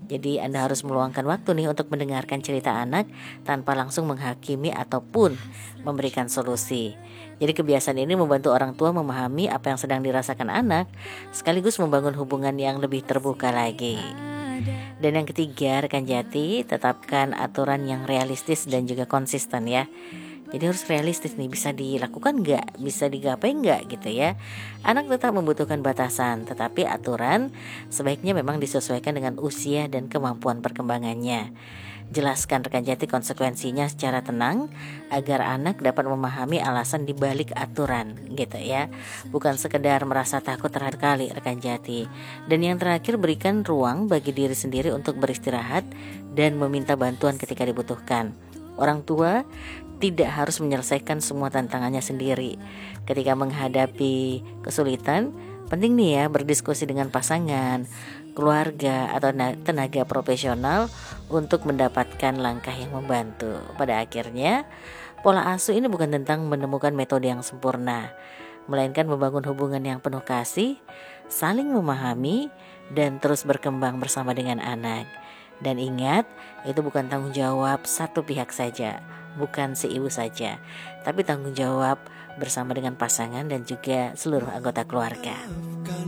Jadi Anda harus meluangkan waktu nih untuk mendengarkan cerita anak tanpa langsung menghakimi ataupun memberikan solusi. Jadi kebiasaan ini membantu orang tua memahami apa yang sedang dirasakan anak, sekaligus membangun hubungan yang lebih terbuka lagi. Dan yang ketiga, rekan jati, tetapkan aturan yang realistis dan juga konsisten ya. Jadi harus realistis nih, bisa dilakukan nggak, bisa digapai nggak gitu ya. Anak tetap membutuhkan batasan, tetapi aturan sebaiknya memang disesuaikan dengan usia dan kemampuan perkembangannya. Jelaskan rekan jati konsekuensinya secara tenang agar anak dapat memahami alasan dibalik aturan gitu ya. Bukan sekedar merasa takut terhadap kali rekan jati. Dan yang terakhir, berikan ruang bagi diri sendiri untuk beristirahat dan meminta bantuan ketika dibutuhkan. Orang tua tidak harus menyelesaikan semua tantangannya sendiri. Ketika menghadapi kesulitan, penting nih ya berdiskusi dengan pasangan, keluarga, atau tenaga profesional untuk mendapatkan langkah yang membantu. Pada akhirnya, pola asuh ini bukan tentang menemukan metode yang sempurna, melainkan membangun hubungan yang penuh kasih, saling memahami, dan terus berkembang bersama dengan anak. Dan ingat, itu bukan tanggung jawab satu pihak saja, bukan si ibu saja, tapi tanggung jawab bersama dengan pasangan dan juga seluruh anggota keluarga.